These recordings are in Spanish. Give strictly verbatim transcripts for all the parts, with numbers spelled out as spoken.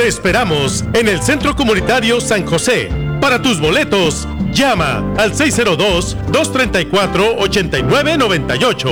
Te esperamos en el Centro Comunitario San José. Para tus boletos, llama al seis cero dos, dos tres cuatro, ocho nueve nueve ocho.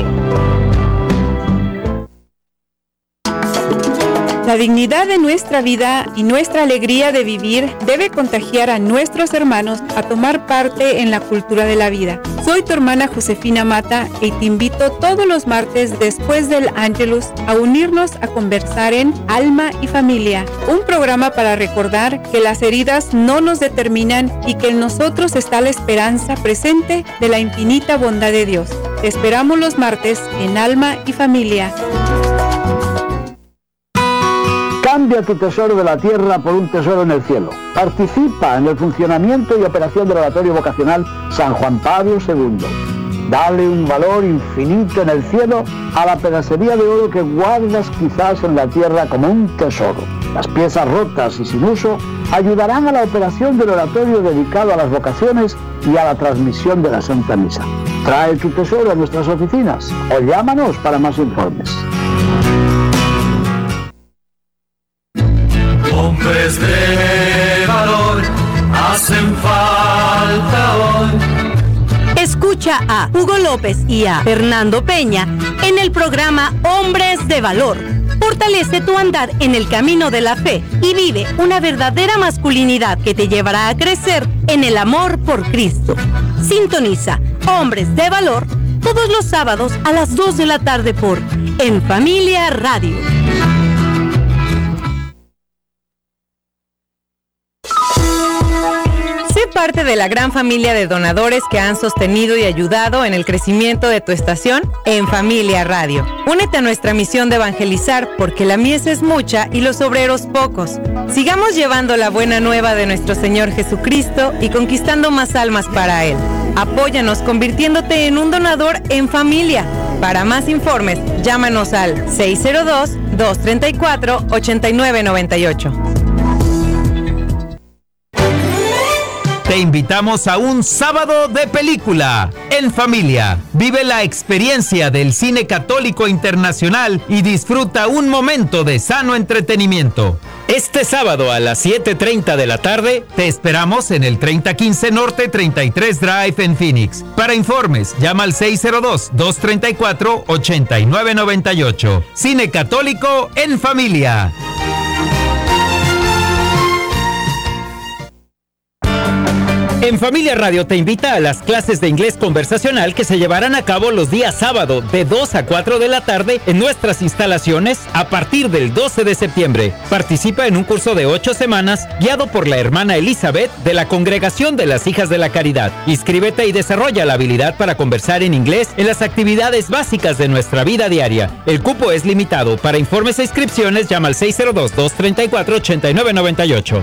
La dignidad de nuestra vida y nuestra alegría de vivir debe contagiar a nuestros hermanos a tomar parte en la cultura de la vida. Soy tu hermana Josefina Mata y te invito todos los martes después del Ángelus a unirnos a conversar en Alma y Familia, un programa para recordar que las heridas no nos determinan y que en nosotros está la esperanza presente de la infinita bondad de Dios. Te esperamos los martes en Alma y Familia. Cambia tu tesoro de la tierra por un tesoro en el cielo. Participa en el funcionamiento y operación del Oratorio Vocacional San Juan Pablo segundo. Dale un valor infinito en el cielo a la pedacería de oro que guardas quizás en la tierra como un tesoro. Las piezas rotas y sin uso ayudarán a la operación del oratorio dedicado a las vocaciones y a la transmisión de la Santa Misa. Trae tu tesoro a nuestras oficinas o llámanos para más informes. Hombres de valor hacen falta hoy. Escucha a Hugo López y a Fernando Peña en el programa Hombres de Valor. Fortalece tu andar en el camino de la fe y vive una verdadera masculinidad que te llevará a crecer en el amor por Cristo. Sintoniza Hombres de Valor todos los sábados a las dos de la tarde por En Familia Radio. Sé parte de la gran familia de donadores que han sostenido y ayudado en el crecimiento de tu estación En Familia Radio. Únete a nuestra misión de evangelizar porque la mies es mucha y los obreros pocos. Sigamos llevando la buena nueva de nuestro Señor Jesucristo y conquistando más almas para Él. Apóyanos convirtiéndote en un donador en familia. Para más informes, llámanos al seis cero dos, dos tres cuatro, ocho nueve nueve ocho. Te invitamos a un sábado de película en familia. Vive la experiencia del cine católico internacional y disfruta un momento de sano entretenimiento. Este sábado a las siete treinta de la tarde te esperamos en el treinta quince Norte treinta y tres Drive en Phoenix. Para informes, llama al seis cero dos, dos tres cuatro, ocho nueve nueve ocho. Cine católico en familia. En Familia Radio te invita a las clases de inglés conversacional que se llevarán a cabo los días sábado de dos a cuatro de la tarde en nuestras instalaciones a partir del doce de septiembre. Participa en un curso de ocho semanas guiado por la hermana Elizabeth de la Congregación de las Hijas de la Caridad. Inscríbete y desarrolla la habilidad para conversar en inglés en las actividades básicas de nuestra vida diaria. El cupo es limitado. Para informes e inscripciones llama al seis cero dos, dos tres cuatro, ocho nueve nueve ocho.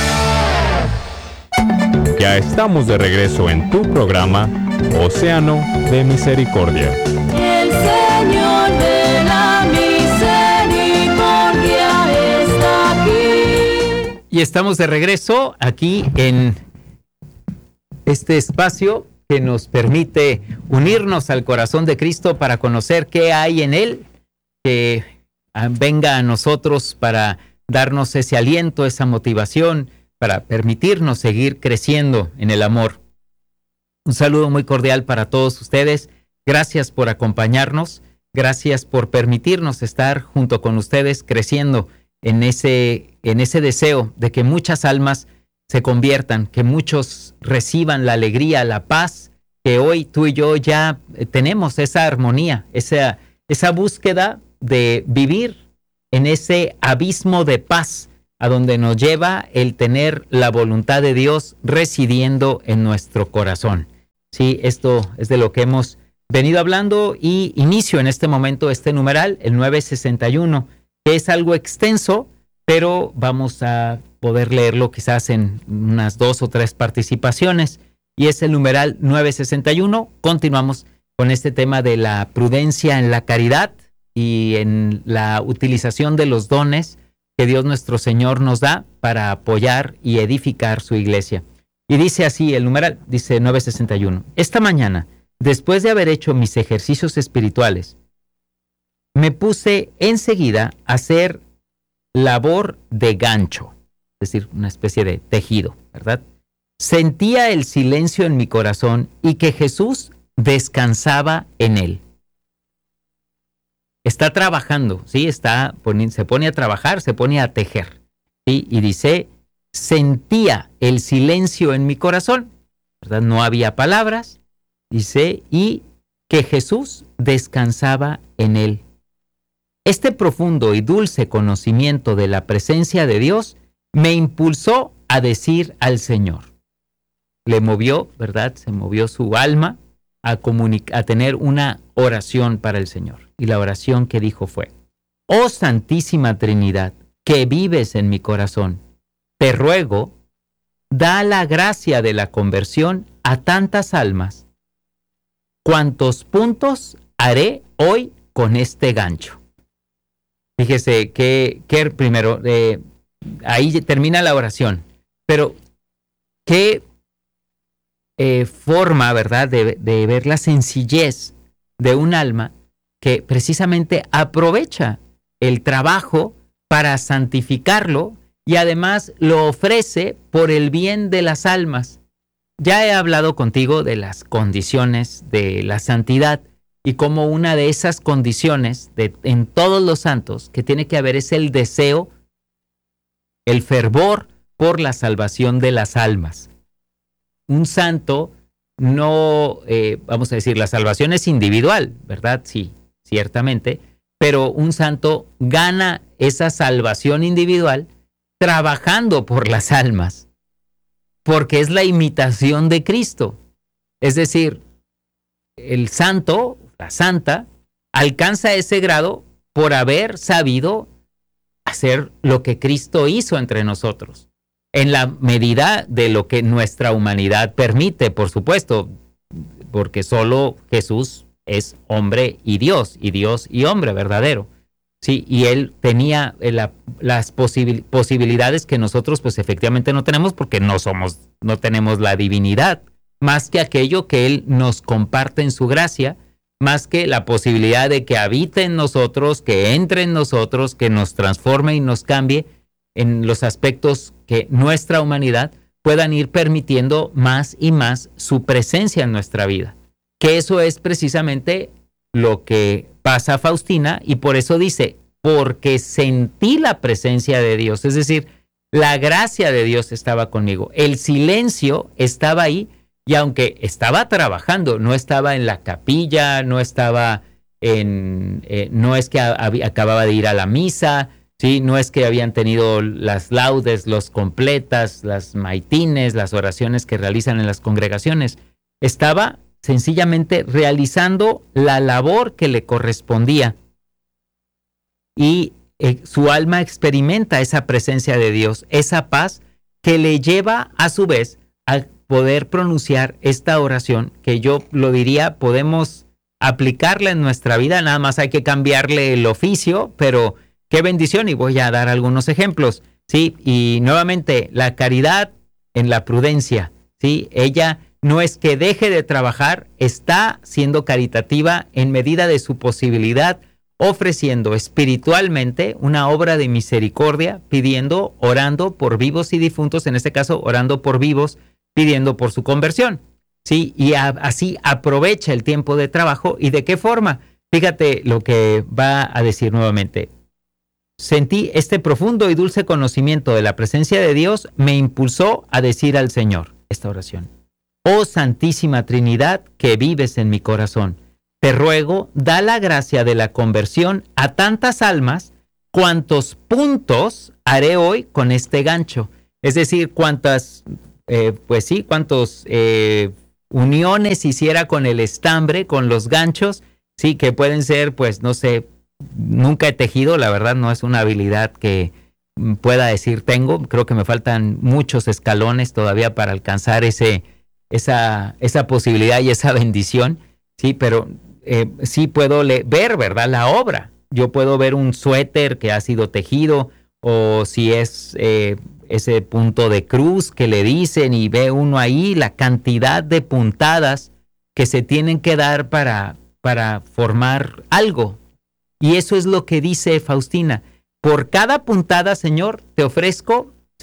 Ya estamos de regreso en tu programa Océano de Misericordia. El Señor de la Misericordia está aquí. Y estamos de regreso aquí en este espacio que nos permite unirnos al corazón de Cristo para conocer qué hay en Él, que venga a nosotros para darnos ese aliento, esa motivación, para permitirnos seguir creciendo en el amor. Un saludo muy cordial para todos ustedes. Gracias por acompañarnos. Gracias por permitirnos estar junto con ustedes creciendo en ese, en ese deseo de que muchas almas se conviertan, que muchos reciban la alegría, la paz, que hoy tú y yo ya tenemos esa armonía, esa, esa búsqueda de vivir en ese abismo de paz a donde nos lleva el tener la voluntad de Dios residiendo en nuestro corazón. Sí, esto es de lo que hemos venido hablando y inicio en este momento este numeral, el nueve sesenta y uno, que es algo extenso, pero vamos a poder leerlo quizás en unas dos o tres participaciones, y es el numeral nueve sesenta y uno. Continuamos con este tema de la prudencia en la caridad y en la utilización de los dones que Dios nuestro Señor nos da para apoyar y edificar su iglesia. Y dice así el numeral, dice nueve sesenta y uno. Esta mañana, después de haber hecho mis ejercicios espirituales, me puse enseguida a hacer labor de gancho. decir, una especie de tejido, ¿verdad? Sentía el silencio en mi corazón y que Jesús descansaba en él. Está trabajando, ¿sí? Está poni- se pone a trabajar, se pone a tejer, ¿sí? Y dice, sentía el silencio en mi corazón, ¿verdad? No había palabras, dice, y que Jesús descansaba en él. Este profundo y dulce conocimiento de la presencia de Dios me impulsó a decir al Señor. Le movió, ¿verdad? Se movió su alma a, comunic- a tener una oración para el Señor. Y la oración que dijo fue, oh Santísima Trinidad, que vives en mi corazón, te ruego, da la gracia de la conversión a tantas almas. ¿Cuántos puntos haré hoy con este gancho? Fíjese que, que primero, eh, ahí termina la oración, pero qué eh, forma, ¿verdad?, de, de ver la sencillez de un alma que precisamente aprovecha el trabajo para santificarlo y además lo ofrece por el bien de las almas. Ya he hablado contigo de las condiciones de la santidad y como una de esas condiciones de, en todos los santos que tiene que haber es el deseo, el fervor por la salvación de las almas. Un santo no, eh, vamos a decir, la salvación es individual, ¿verdad? Sí, ciertamente, pero un santo gana esa salvación individual trabajando por las almas, porque es la imitación de Cristo. Es decir, el santo, la santa, alcanza ese grado por haber sabido hacer lo que Cristo hizo entre nosotros, en la medida de lo que nuestra humanidad permite, por supuesto, porque solo Jesús es hombre y Dios, y Dios y hombre verdadero. Sí, y él tenía la, las posibil, posibilidades que nosotros pues efectivamente no tenemos porque no somos, no tenemos la divinidad, más que aquello que él nos comparte en su gracia, más que la posibilidad de que habite en nosotros, que entre en nosotros, que nos transforme y nos cambie en los aspectos que nuestra humanidad puedan ir permitiendo más y más su presencia en nuestra vida. Que eso es precisamente lo que pasa a Faustina y por eso dice, porque sentí la presencia de Dios, es decir, la gracia de Dios estaba conmigo, el silencio estaba ahí y aunque estaba trabajando, no estaba en la capilla, no estaba en, eh, no es que hab- acababa de ir a la misa, ¿sí? No es que habían tenido las laudes, los completas, las maitines, las oraciones que realizan en las congregaciones, estaba sencillamente realizando la labor que le correspondía. Y eh, su alma experimenta esa presencia de Dios, esa paz que le lleva a su vez a poder pronunciar esta oración, que yo lo diría, podemos aplicarla en nuestra vida, nada más hay que cambiarle el oficio, pero qué bendición, y voy a dar algunos ejemplos, ¿sí? Y nuevamente, la caridad en la prudencia, ¿sí? Ella no es que deje de trabajar, está siendo caritativa en medida de su posibilidad, ofreciendo espiritualmente una obra de misericordia, pidiendo, orando por vivos y difuntos, en este caso orando por vivos, pidiendo por su conversión, ¿sí? Y a, así aprovecha el tiempo de trabajo. ¿Y de qué forma? Fíjate lo que va a decir nuevamente. Sentí este profundo y dulce conocimiento de la presencia de Dios, me impulsó a decir al Señor esta oración. Oh Santísima Trinidad, que vives en mi corazón, te ruego, da la gracia de la conversión a tantas almas, cuantos puntos haré hoy con este gancho. Es decir, cuántas, eh, pues sí, cuántos eh, uniones hiciera con el estambre, con los ganchos, sí, que pueden ser, pues, no sé, nunca he tejido, la verdad no es una habilidad que pueda decir tengo, creo que me faltan muchos escalones todavía para alcanzar ese... Esa, esa posibilidad y esa bendición, sí, pero eh, sí puedo le- ver, ¿verdad?, la obra. Yo puedo ver un suéter que ha sido tejido, o si es eh, ese punto de cruz que le dicen, y ve uno ahí la cantidad de puntadas que se tienen que dar para, para formar algo. Y eso es lo que dice Faustina. Por cada puntada, Señor, te ofrezco, sí,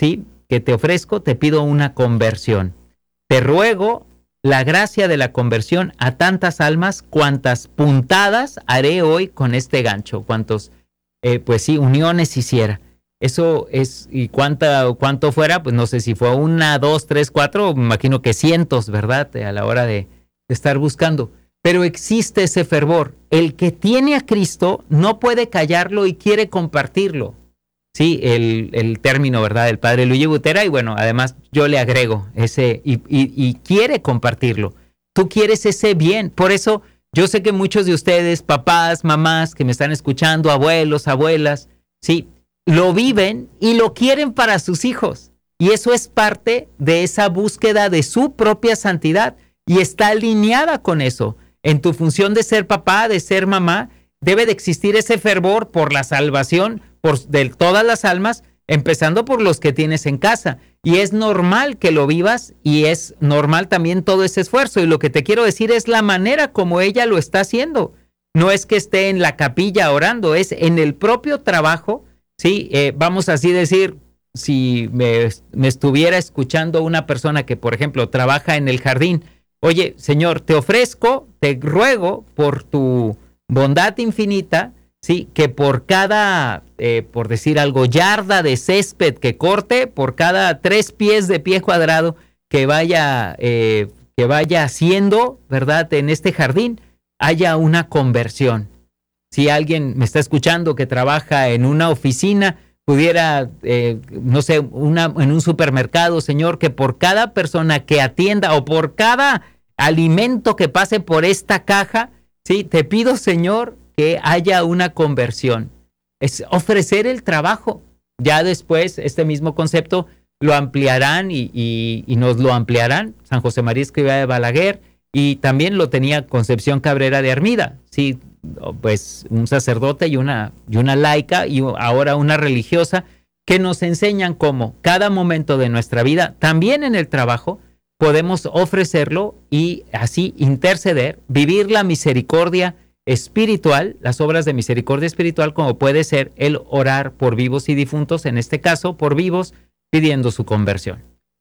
que te ofrezco, te pido una conversión. Te ruego la gracia de la conversión a tantas almas cuantas puntadas haré hoy con este gancho, cuantos, eh, pues sí, uniones hiciera. Eso es, y cuánta, cuánto fuera, pues no sé si fue una, dos, tres, cuatro, me imagino que cientos, ¿verdad? A la hora de, de estar buscando. Pero existe ese fervor. El que tiene a Cristo no puede callarlo y quiere compartirlo. Sí, el, el término, ¿verdad?, del padre Luigi Butera, y bueno, además yo le agrego ese, y, y, y quiere compartirlo. Tú quieres ese bien. Por eso yo sé que muchos de ustedes, papás, mamás que me están escuchando, abuelos, abuelas, sí, lo viven y lo quieren para sus hijos. Y eso es parte de esa búsqueda de su propia santidad y está alineada con eso. En tu función de ser papá, de ser mamá, debe de existir ese fervor por la salvación por, de todas las almas, empezando por los que tienes en casa. Y es normal que lo vivas y es normal también todo ese esfuerzo. Y lo que te quiero decir es la manera como ella lo está haciendo. No es que esté en la capilla orando, es en el propio trabajo. Sí, eh, vamos así decir, si me, me estuviera escuchando una persona que, por ejemplo, trabaja en el jardín. Oye, Señor, te ofrezco, te ruego por tu bondad infinita, sí, que por cada, eh, por decir algo, yarda de césped que corte, por cada tres pies de pie cuadrado que vaya, eh, que vaya haciendo, ¿verdad?, en este jardín, haya una conversión. Si alguien me está escuchando que trabaja en una oficina, pudiera, eh, no sé, una, en un supermercado, Señor, que por cada persona que atienda o por cada alimento que pase por esta caja, sí, te pido, Señor, que haya una conversión. Es ofrecer el trabajo. Ya después este mismo concepto lo ampliarán y, y, y nos lo ampliarán. San José María Escrivá de Balaguer, y también lo tenía Concepción Cabrera de Armida. Sí, pues un sacerdote y una, y una laica y ahora una religiosa que nos enseñan cómo cada momento de nuestra vida, también en el trabajo, podemos ofrecerlo y así interceder, vivir la misericordia espiritual, las obras de misericordia espiritual, como puede ser el orar por vivos y difuntos, en este caso por vivos, pidiendo su conversión.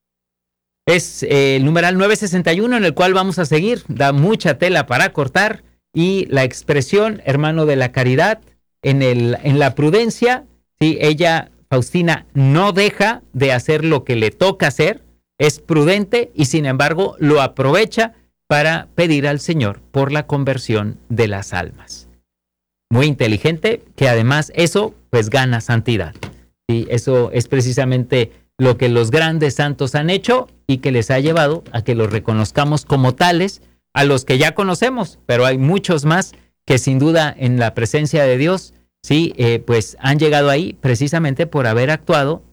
Es eh, el numeral nueve sesenta y uno en el cual vamos a seguir, da mucha tela para cortar, y la expresión hermano de la caridad en, el, en la prudencia, ¿sí? Ella, Faustina, no deja de hacer lo que le toca hacer, es prudente y sin embargo lo aprovecha para pedir al Señor por la conversión de las almas. Muy inteligente, que además eso pues gana santidad. Y eso es precisamente lo que los grandes santos han hecho y que les ha llevado a que los reconozcamos como tales, a los que ya conocemos, pero hay muchos más que sin duda en la presencia de Dios, sí, eh, pues han llegado ahí precisamente por haber actuado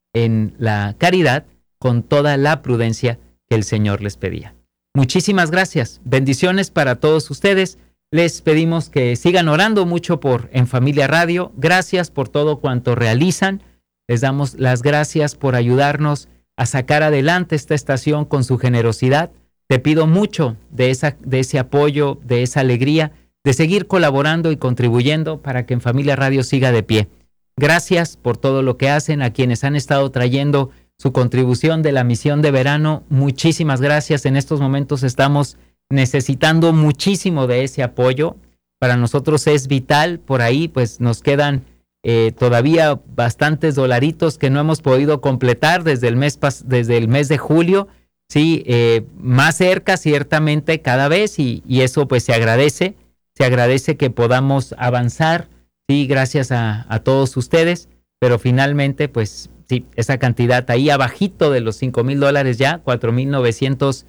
en la caridad con toda la prudencia que el Señor les pedía. Muchísimas gracias. Bendiciones para todos ustedes. Les pedimos que sigan orando mucho por En Familia Radio. Gracias por todo cuanto realizan. Les damos las gracias por ayudarnos a sacar adelante esta estación con su generosidad. Te pido mucho de, esa, de ese apoyo, de esa alegría, de seguir colaborando y contribuyendo para que En Familia Radio siga de pie. Gracias por todo lo que hacen a quienes han estado trayendo su contribución de la misión de verano. Muchísimas gracias. En estos momentos estamos necesitando muchísimo de ese apoyo. Para nosotros es vital. Por ahí pues nos quedan eh, todavía bastantes dolaritos que no hemos podido completar desde el mes, pas- desde el mes de julio. Sí, eh, más cerca ciertamente cada vez y, y eso pues se agradece. Se agradece que podamos avanzar, sí, gracias a, a todos ustedes. Pero finalmente pues sí, esa cantidad ahí abajito de los cinco mil dólares ya, cuatro mil novecientos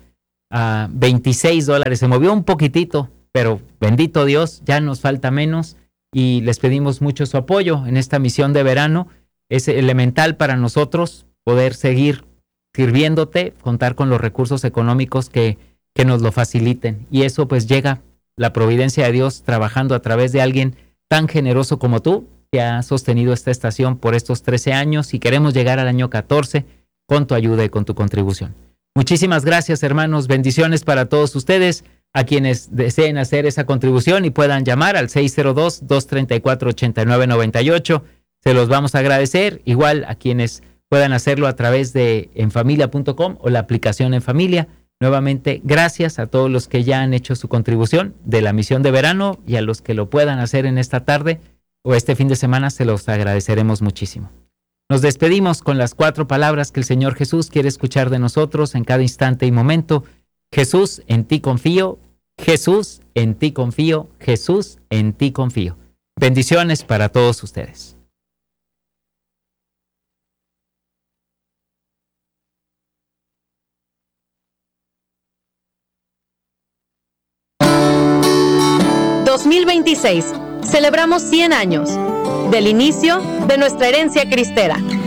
veintiséis dólares. Se movió un poquitito, pero bendito Dios, ya nos falta menos y les pedimos mucho su apoyo en esta misión de verano. Es elemental para nosotros poder seguir sirviéndote, contar con los recursos económicos que, que nos lo faciliten. Y eso pues llega la providencia de Dios trabajando a través de alguien tan generoso como tú, que ha sostenido esta estación por estos trece años y queremos llegar al año catorce con tu ayuda y con tu contribución. Muchísimas gracias, hermanos. Bendiciones para todos ustedes. A quienes deseen hacer esa contribución y puedan llamar al seis cero dos, dos tres cuatro, ocho nueve nueve ocho, se los vamos a agradecer. Igual a quienes puedan hacerlo a través de enfamilia punto com o la aplicación En Familia. Nuevamente, gracias a todos los que ya han hecho su contribución de la misión de verano y a los que lo puedan hacer en esta tarde o este fin de semana, se los agradeceremos muchísimo. Nos despedimos con las cuatro palabras que el Señor Jesús quiere escuchar de nosotros en cada instante y momento. Jesús, en ti confío. Jesús, en ti confío. Jesús, en ti confío. Bendiciones para todos ustedes. dos mil veintiséis. Celebramos cien años del inicio de nuestra herencia cristera.